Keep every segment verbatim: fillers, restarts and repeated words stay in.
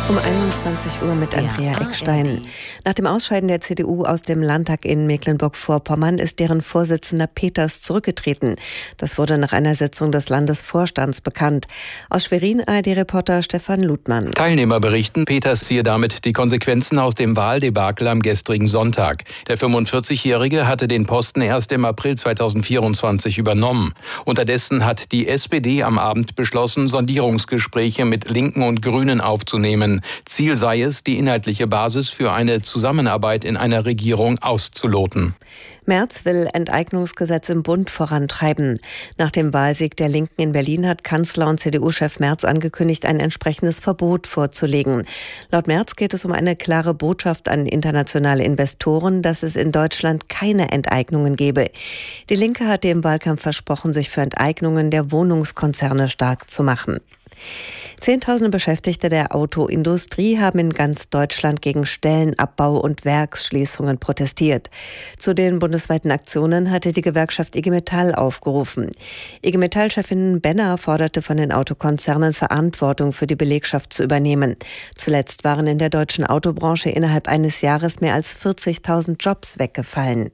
Um einundzwanzig Uhr mit Andrea Eckstein. Nach dem Ausscheiden der C D U aus dem Landtag in Mecklenburg-Vorpommern ist deren Vorsitzender Peters zurückgetreten. Das wurde nach einer Sitzung des Landesvorstands bekannt. Aus Schwerin A R D-Reporter Stefan Ludmann. Teilnehmer berichten, Peters ziehe damit die Konsequenzen aus dem Wahldebakel am gestrigen Sonntag. Der fünfundvierzigjährige hatte den Posten erst im April zweitausendvierundzwanzig übernommen. Unterdessen hat die S P D am Abend beschlossen, Sondierungsgespräche mit Linken und Grünen aufzunehmen. Ziel sei es, die inhaltliche Basis für eine Zusammenarbeit in einer Regierung auszuloten. Merz will Enteignungsgesetz im Bund vorantreiben. Nach dem Wahlsieg der Linken in Berlin hat Kanzler und C D U-Chef Merz angekündigt, ein entsprechendes Verbot vorzulegen. Laut Merz geht es um eine klare Botschaft an internationale Investoren, dass es in Deutschland keine Enteignungen gebe. Die Linke hatte im Wahlkampf versprochen, sich für Enteignungen der Wohnungskonzerne stark zu machen. Zehntausende Beschäftigte der Autoindustrie haben in ganz Deutschland gegen Stellenabbau und Werksschließungen protestiert. Zu den bundesweiten Aktionen hatte die Gewerkschaft I G Metall aufgerufen. I G Metall-Chefin Benner forderte von den Autokonzernen, Verantwortung für die Belegschaft zu übernehmen. Zuletzt waren in der deutschen Autobranche innerhalb eines Jahres mehr als vierzigtausend Jobs weggefallen.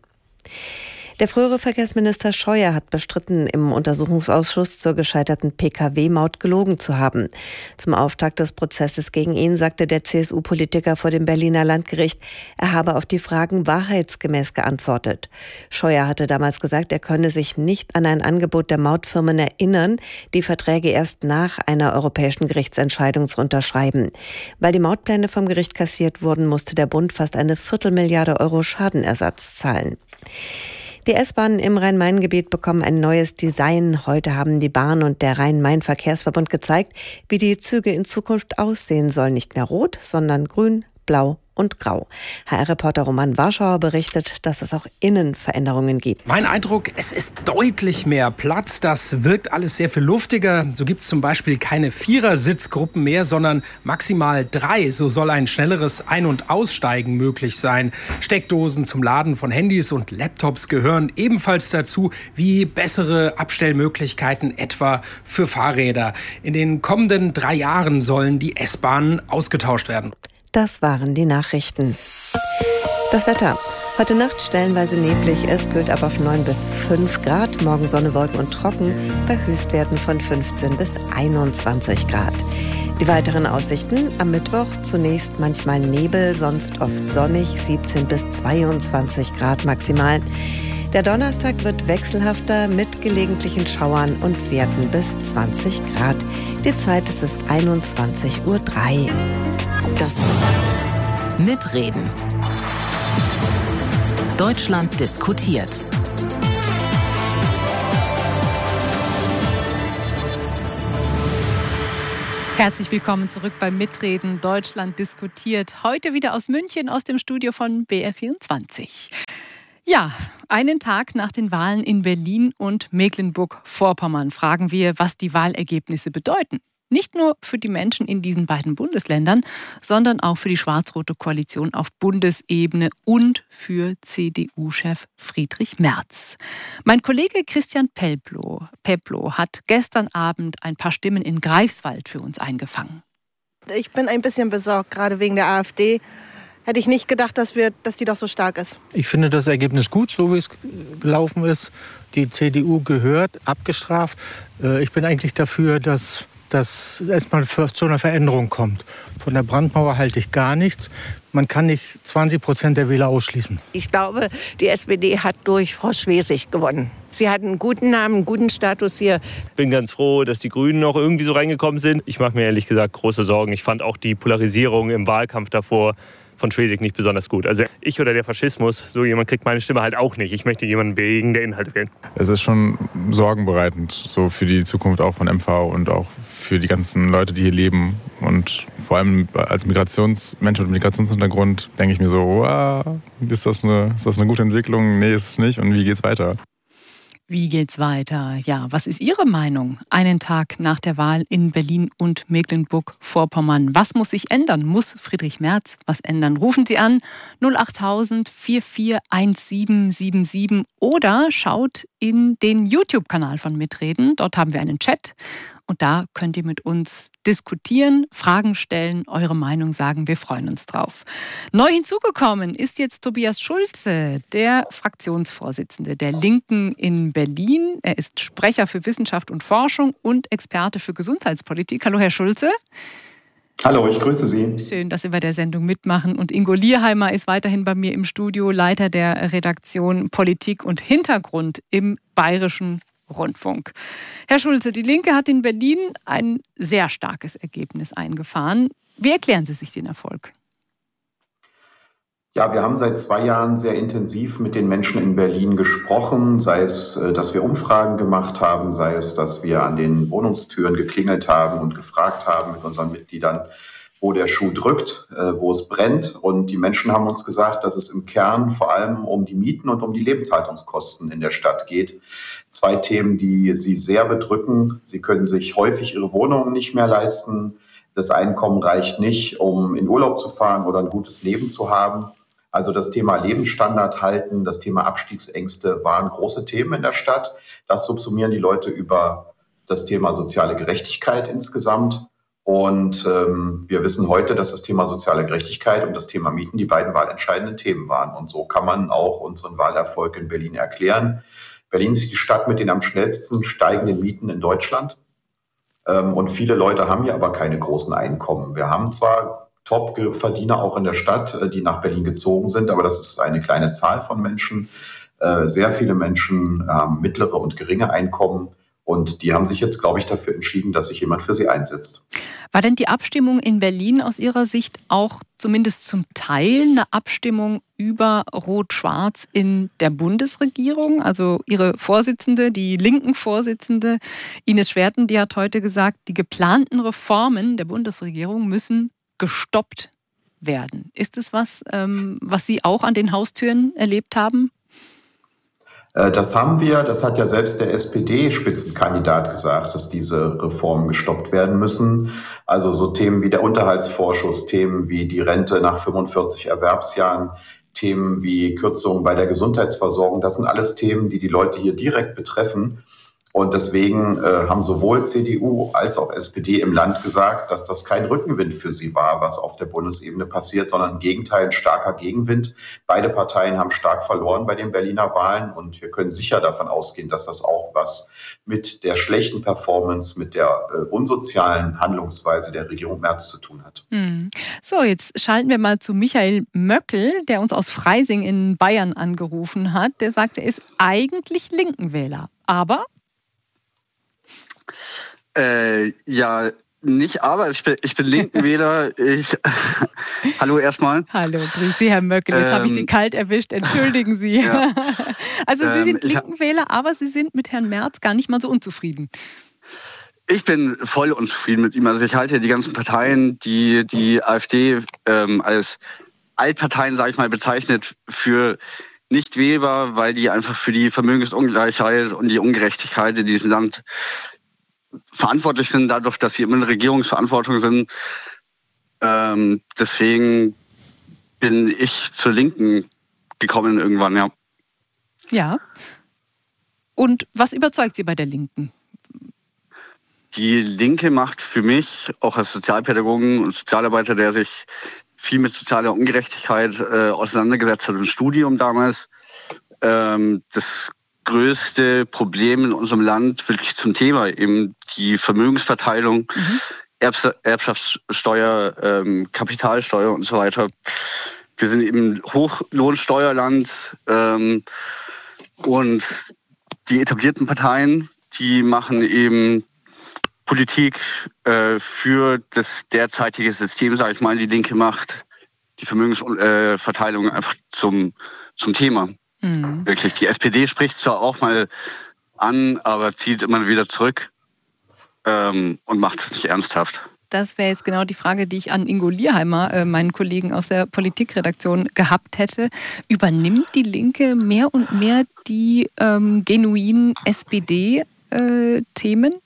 Der frühere Verkehrsminister Scheuer hat bestritten, im Untersuchungsausschuss zur gescheiterten P K W-Maut gelogen zu haben. Zum Auftakt des Prozesses gegen ihn sagte der C S U-Politiker vor dem Berliner Landgericht, er habe auf die Fragen wahrheitsgemäß geantwortet. Scheuer hatte damals gesagt, er könne sich nicht an ein Angebot der Mautfirmen erinnern, die Verträge erst nach einer europäischen Gerichtsentscheidung zu unterschreiben. Weil die Mautpläne vom Gericht kassiert wurden, musste der Bund fast eine Viertelmilliarde Euro Schadenersatz zahlen. Die S-Bahnen im Rhein-Main-Gebiet bekommen ein neues Design. Heute haben die Bahn und der Rhein-Main-Verkehrsverbund gezeigt, wie die Züge in Zukunft aussehen sollen. Nicht mehr rot, sondern grün, blau und grau. H R-Reporter Roman Warschauer berichtet, dass es auch innen Veränderungen gibt. Mein Eindruck, es ist deutlich mehr Platz. Das wirkt alles sehr viel luftiger. So gibt es zum Beispiel keine Vierersitzgruppen mehr, sondern maximal drei. So soll ein schnelleres Ein- und Aussteigen möglich sein. Steckdosen zum Laden von Handys und Laptops gehören ebenfalls dazu, wie bessere Abstellmöglichkeiten etwa für Fahrräder. In den kommenden drei Jahren sollen die S-Bahnen ausgetauscht werden. Das waren die Nachrichten. Das Wetter. Heute Nacht stellenweise neblig. Es kühlt ab auf neun bis fünf Grad. Morgen Sonne, Wolken und trocken bei Höchstwerten von fünfzehn bis einundzwanzig Grad. Die weiteren Aussichten am Mittwoch zunächst manchmal Nebel, sonst oft sonnig, siebzehn bis zweiundzwanzig Grad maximal. Der Donnerstag wird wechselhafter mit gelegentlichen Schauern und Werten bis zwanzig Grad. Die Zeit ist es einundzwanzig Uhr drei. Das Mitreden. Deutschland diskutiert. Herzlich willkommen zurück beim Mitreden. Deutschland diskutiert. Heute wieder aus München, aus dem Studio von B R vierundzwanzig. Ja, einen Tag nach den Wahlen in Berlin und Mecklenburg-Vorpommern fragen wir, was die Wahlergebnisse bedeuten. Nicht nur für die Menschen in diesen beiden Bundesländern, sondern auch für die schwarz-rote Koalition auf Bundesebene und für C D U-Chef Friedrich Merz. Mein Kollege Christian Peplow, Peplow hat gestern Abend ein paar Stimmen in Greifswald für uns eingefangen. Ich bin ein bisschen besorgt, gerade wegen der AfD. Hätte ich nicht gedacht, dass, wir, dass die doch so stark ist. Ich finde das Ergebnis gut, so wie es gelaufen ist. Die C D U gehört, abgestraft. Ich bin eigentlich dafür, dass dass erstmal zu einer Veränderung kommt. Von der Brandmauer halte ich gar nichts. Man kann nicht zwanzig Prozent der Wähler ausschließen. Ich glaube, die S P D hat durch Frau Schwesig gewonnen. Sie hat einen guten Namen, einen guten Status hier. Ich bin ganz froh, dass die Grünen noch irgendwie so reingekommen sind. Ich mache mir ehrlich gesagt große Sorgen. Ich fand auch die Polarisierung im Wahlkampf davor von Schwesig nicht besonders gut. Also ich oder der Faschismus, so jemand kriegt meine Stimme halt auch nicht. Ich möchte jemanden wegen der Inhalte wählen. Es ist schon sorgenbereitend, so für die Zukunft auch von M V und auch für die ganzen Leute, die hier leben. Und vor allem als Migrationsmensch mit Migrationshintergrund denke ich mir so, wow, ist das eine, ist das eine gute Entwicklung? Nee, ist es nicht. Und wie geht's weiter? Wie geht's weiter? Ja, was ist Ihre Meinung? Einen Tag nach der Wahl in Berlin und Mecklenburg-Vorpommern. Was muss sich ändern? Muss Friedrich Merz was ändern? Rufen Sie an null achttausend vierundvierzig eins sieben sieben sieben oder schaut in den YouTube-Kanal von Mitreden. Dort haben wir einen Chat und da könnt ihr mit uns diskutieren, Fragen stellen, eure Meinung sagen. Wir freuen uns drauf. Neu hinzugekommen ist jetzt Tobias Schulze, der Fraktionsvorsitzende der Linken in Berlin. Er ist Sprecher für Wissenschaft und Forschung und Experte für Gesundheitspolitik. Hallo, Herr Schulze. Hallo, ich grüße Sie. Schön, dass Sie bei der Sendung mitmachen. Und Ingo Lierheimer ist weiterhin bei mir im Studio, Leiter der Redaktion Politik und Hintergrund im Bayerischen Rundfunk. Herr Schulze, die Linke hat in Berlin ein sehr starkes Ergebnis eingefahren. Wie erklären Sie sich den Erfolg? Ja, wir haben seit zwei Jahren sehr intensiv mit den Menschen in Berlin gesprochen, sei es, dass wir Umfragen gemacht haben, sei es, dass wir an den Wohnungstüren geklingelt haben und gefragt haben mit unseren Mitgliedern, wo der Schuh drückt, wo es brennt. Und die Menschen haben uns gesagt, dass es im Kern vor allem um die Mieten und um die Lebenshaltungskosten in der Stadt geht. Zwei Themen, die sie sehr bedrücken. Sie können sich häufig ihre Wohnungen nicht mehr leisten. Das Einkommen reicht nicht, um in Urlaub zu fahren oder ein gutes Leben zu haben. Also das Thema Lebensstandard halten, das Thema Abstiegsängste waren große Themen in der Stadt. Das subsumieren die Leute über das Thema soziale Gerechtigkeit insgesamt. Und ähm, wir wissen heute, dass das Thema soziale Gerechtigkeit und das Thema Mieten die beiden wahlentscheidenden Themen waren. Und so kann man auch unseren Wahlerfolg in Berlin erklären. Berlin ist die Stadt mit den am schnellsten steigenden Mieten in Deutschland. Ähm, und viele Leute haben hier aber keine großen Einkommen. Wir haben zwar Top-Verdiener auch in der Stadt, die nach Berlin gezogen sind, aber das ist eine kleine Zahl von Menschen. Sehr viele Menschen haben mittlere und geringe Einkommen und die haben sich jetzt, glaube ich, dafür entschieden, dass sich jemand für sie einsetzt. War denn die Abstimmung in Berlin aus Ihrer Sicht auch zumindest zum Teil eine Abstimmung über Rot-Schwarz in der Bundesregierung? Also Ihre Vorsitzende, die linken Vorsitzende Ines Schwerten, die hat heute gesagt, die geplanten Reformen der Bundesregierung müssen gestoppt werden. Ist es was, ähm, was Sie auch an den Haustüren erlebt haben? Das haben wir, das hat ja selbst der S P D-Spitzenkandidat gesagt, dass diese Reformen gestoppt werden müssen. Also so Themen wie der Unterhaltsvorschuss, Themen wie die Rente nach fünfundvierzig Erwerbsjahren, Themen wie Kürzungen bei der Gesundheitsversorgung, das sind alles Themen, die die Leute hier direkt betreffen. Und deswegen äh, haben sowohl C D U als auch S P D im Land gesagt, dass das kein Rückenwind für sie war, was auf der Bundesebene passiert, sondern im Gegenteil ein starker Gegenwind. Beide Parteien haben stark verloren bei den Berliner Wahlen und wir können sicher davon ausgehen, dass das auch was mit der schlechten Performance, mit der äh, unsozialen Handlungsweise der Regierung Merz zu tun hat. Hm. So, jetzt schalten wir mal zu Michael Möckel, der uns aus Freising in Bayern angerufen hat. Der sagt, er ist eigentlich Linkenwähler, aber Äh, ja, nicht aber, ich bin, ich bin Linkenwähler. Ich, hallo erstmal. Hallo, grüß Sie, Herr Möckel. Jetzt ähm, habe ich Sie kalt erwischt, entschuldigen Sie. Ja. Also Sie sind ähm, Linkenwähler, aber Sie sind mit Herrn Merz gar nicht mal so unzufrieden. Ich bin voll unzufrieden mit ihm. Also ich halte die ganzen Parteien, die die AfD ähm, als Altparteien, sage ich mal, bezeichnet, für nicht wählbar, weil die einfach für die Vermögensungleichheit und die Ungerechtigkeit in diesem Land verantwortlich sind, dadurch, dass sie immer in Regierungsverantwortung sind. Ähm, deswegen bin ich zur Linken gekommen irgendwann, ja. Ja. Und was überzeugt Sie bei der Linken? Die Linke macht für mich, auch als Sozialpädagogen und Sozialarbeiter, der sich viel mit sozialer Ungerechtigkeit äh, auseinandergesetzt hat im Studium damals, ähm, das größte Problem in unserem Land wirklich zum Thema, eben die Vermögensverteilung, mhm. Erbs- Erbschaftssteuer, ähm, Kapitalsteuer und so weiter. Wir sind eben Hochlohnsteuerland ähm, und die etablierten Parteien, die machen eben Politik äh, für das derzeitige System, sage ich mal. Die Linke macht die Vermögensverteilung äh, einfach zum, zum Thema. Mhm. Wirklich, die S P D spricht zwar auch mal an, aber zieht immer wieder zurück ähm, und macht es nicht ernsthaft. Das wäre jetzt genau die Frage, die ich an Ingo Lierheimer, äh, meinen Kollegen aus der Politikredaktion, gehabt hätte. Übernimmt die Linke mehr und mehr die ähm, genuinen S P D-Themen? Äh,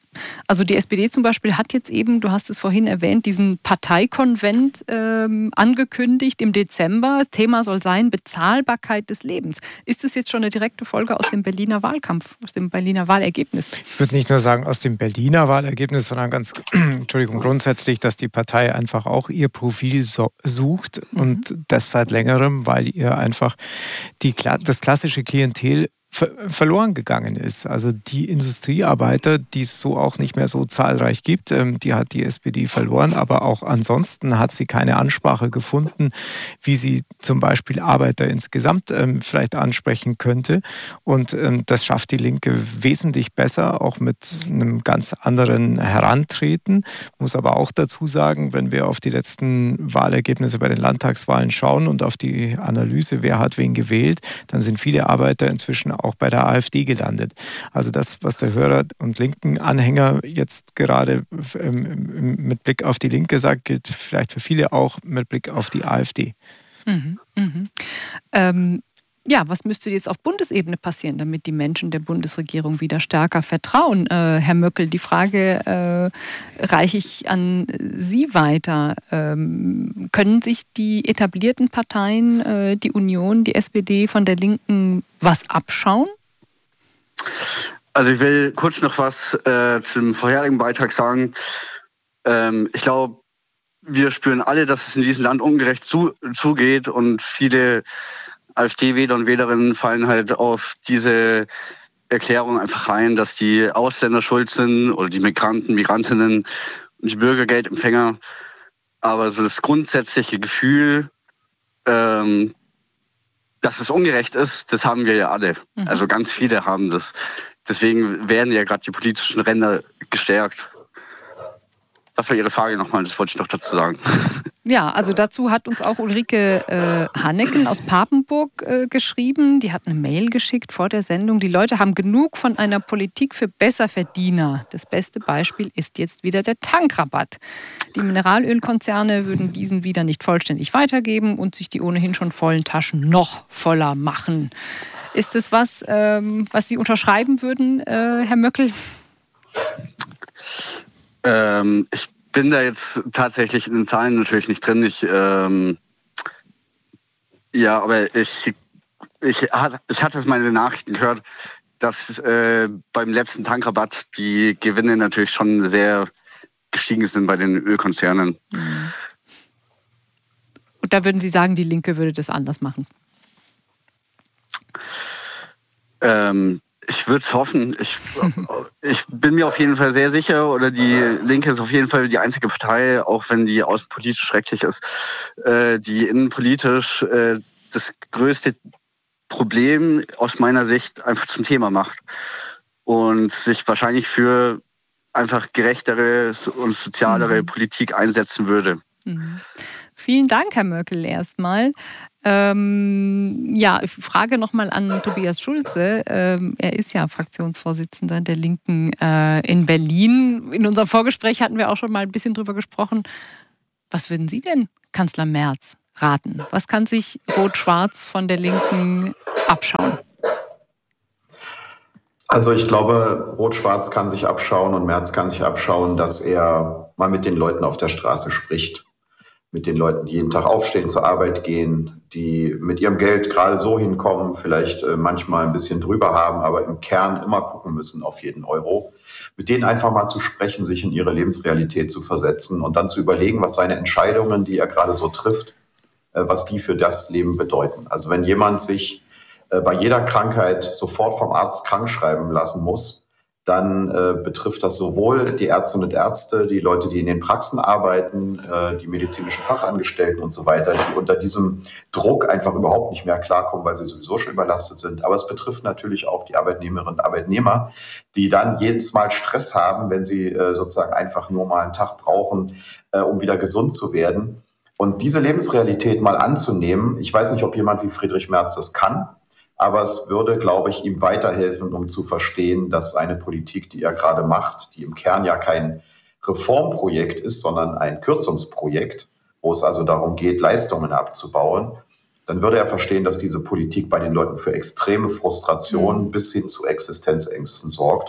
Also die S P D zum Beispiel hat jetzt eben, du hast es vorhin erwähnt, diesen Parteikonvent ähm, angekündigt im Dezember. Das Thema soll sein Bezahlbarkeit des Lebens. Ist das jetzt schon eine direkte Folge aus dem Berliner Wahlkampf, aus dem Berliner Wahlergebnis? Ich würde nicht nur sagen aus dem Berliner Wahlergebnis, sondern ganz Entschuldigung, grundsätzlich, dass die Partei einfach auch ihr Profil so, sucht mhm. und das seit längerem, weil ihr einfach die, das klassische Klientel verloren gegangen ist. Also die Industriearbeiter, die es so auch nicht mehr so zahlreich gibt, die hat die S P D verloren, aber auch ansonsten hat sie keine Ansprache gefunden, wie sie zum Beispiel Arbeiter insgesamt vielleicht ansprechen könnte. Und das schafft die Linke wesentlich besser, auch mit einem ganz anderen Herantreten. Muss aber auch dazu sagen, wenn wir auf die letzten Wahlergebnisse bei den Landtagswahlen schauen und auf die Analyse, wer hat wen gewählt, dann sind viele Arbeiter inzwischen auch bei der AfD gelandet. Also das, was der Hörer und linken Anhänger jetzt gerade ähm, mit Blick auf die Linke sagt, gilt vielleicht für viele auch mit Blick auf die AfD. Mhm, mhm. Ähm, ja, was müsste jetzt auf Bundesebene passieren, damit die Menschen der Bundesregierung wieder stärker vertrauen? Äh, Herr Möckel, die Frage äh, reiche ich an Sie weiter. Ähm, können sich die etablierten Parteien, äh, die Union, die S P D von der Linken was abschauen? Also ich will kurz noch was äh, zum vorherigen Beitrag sagen. Ähm, ich glaube, wir spüren alle, dass es in diesem Land ungerecht zu, zugeht und viele AfD-Wähler und Wählerinnen fallen halt auf diese Erklärung einfach rein, dass die Ausländer schuld sind oder die Migranten, Migrantinnen und die Bürgergeldempfänger. Aber so das grundsätzliche Gefühl, ähm, dass es ungerecht ist, das haben wir ja alle. Mhm. Also ganz viele haben das. Deswegen werden ja gerade die politischen Ränder gestärkt. Das war Ihre Frage nochmal, das wollte ich noch dazu sagen. Ja, also dazu hat uns auch Ulrike äh, Hanneken aus Papenburg äh, geschrieben. Die hat eine Mail geschickt vor der Sendung. Die Leute haben genug von einer Politik für Besserverdiener. Das beste Beispiel ist jetzt wieder der Tankrabatt. Die Mineralölkonzerne würden diesen wieder nicht vollständig weitergeben und sich die ohnehin schon vollen Taschen noch voller machen. Ist das was, ähm, was Sie unterschreiben würden, äh, Herr Möckel? Ähm, ich bin da jetzt tatsächlich in den Zahlen natürlich nicht drin. Ich, ähm, ja, aber ich, ich, hat, ich hatte es mal in den Nachrichten gehört, dass äh, beim letzten Tankrabatt die Gewinne natürlich schon sehr gestiegen sind bei den Ölkonzernen. Und da würden Sie sagen, die Linke würde das anders machen? Ähm, Ich würde es hoffen. Ich, ich bin mir auf jeden Fall sehr sicher, oder die Linke ist auf jeden Fall die einzige Partei, auch wenn die außenpolitisch schrecklich ist, äh, die innenpolitisch äh, das größte Problem aus meiner Sicht einfach zum Thema macht und sich wahrscheinlich für einfach gerechtere und sozialere mhm. Politik einsetzen würde. Mhm. Vielen Dank, Herr Möckel, erstmal. Ähm, ja, ich frage nochmal an Tobias Schulze. Ähm, er ist ja Fraktionsvorsitzender der Linken äh, in Berlin. In unserem Vorgespräch hatten wir auch schon mal ein bisschen drüber gesprochen. Was würden Sie denn Kanzler Merz raten? Was kann sich Rot-Schwarz von der Linken abschauen? Also ich glaube, Rot-Schwarz kann sich abschauen und Merz kann sich abschauen, dass er mal mit den Leuten auf der Straße spricht. Mit den Leuten, die jeden Tag aufstehen, zur Arbeit gehen, die mit ihrem Geld gerade so hinkommen, vielleicht äh, manchmal ein bisschen drüber haben, aber im Kern immer gucken müssen auf jeden Euro. Mit denen einfach mal zu sprechen, sich in ihre Lebensrealität zu versetzen und dann zu überlegen, was seine Entscheidungen, die er gerade so trifft, äh, was die für das Leben bedeuten. Also wenn jemand sich äh, bei jeder Krankheit sofort vom Arzt krankschreiben lassen muss, dann äh, betrifft das sowohl die Ärztinnen und Ärzte, die Leute, die in den Praxen arbeiten, äh, die medizinischen Fachangestellten und so weiter, die unter diesem Druck einfach überhaupt nicht mehr klarkommen, weil sie sowieso schon überlastet sind. Aber es betrifft natürlich auch die Arbeitnehmerinnen und Arbeitnehmer, die dann jedes Mal Stress haben, wenn sie äh, sozusagen einfach nur mal einen Tag brauchen, äh, um wieder gesund zu werden. Und diese Lebensrealität mal anzunehmen, ich weiß nicht, ob jemand wie Friedrich Merz das kann, aber es würde, glaube ich, ihm weiterhelfen, um zu verstehen, dass eine Politik, die er gerade macht, die im Kern ja kein Reformprojekt ist, sondern ein Kürzungsprojekt, wo es also darum geht, Leistungen abzubauen, dann würde er verstehen, dass diese Politik bei den Leuten für extreme Frustration bis hin zu Existenzängsten sorgt,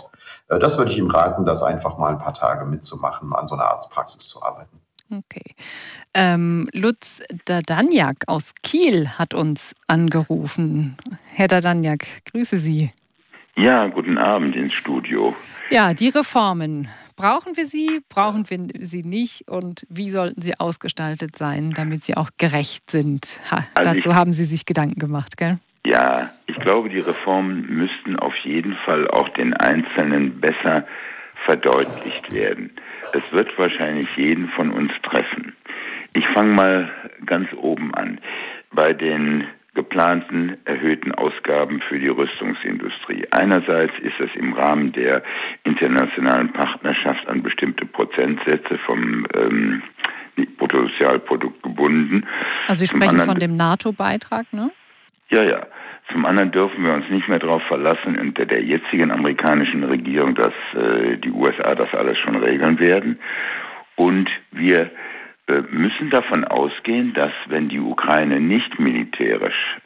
Das würde ich ihm raten, das einfach mal ein paar Tage mitzumachen, an so einer Arztpraxis zu arbeiten. Okay. Ähm, Lutz Dadanjak aus Kiel hat uns angerufen. Herr Dadanjak, grüße Sie. Ja, guten Abend ins Studio. Ja, die Reformen. Brauchen wir sie, brauchen wir sie nicht und wie sollten sie ausgestaltet sein, damit sie auch gerecht sind? Ha, also dazu ich, haben Sie sich Gedanken gemacht, gell? Ja, ich glaube, die Reformen müssten auf jeden Fall auch den Einzelnen besser verdeutlicht werden. Es wird wahrscheinlich jeden von uns treffen. Ich fange mal ganz oben an. Bei den geplanten erhöhten Ausgaben für die Rüstungsindustrie. Einerseits ist es im Rahmen der internationalen Partnerschaft an bestimmte Prozentsätze vom ähm, Bruttosozialprodukt gebunden. Also Sie sprechen von dem NATO-Beitrag, ne? Ja, ja. Zum anderen dürfen wir uns nicht mehr darauf verlassen, unter der jetzigen amerikanischen Regierung, dass äh, die U S A das alles schon regeln werden. Und wir äh, müssen davon ausgehen, dass, wenn die Ukraine nicht militärisch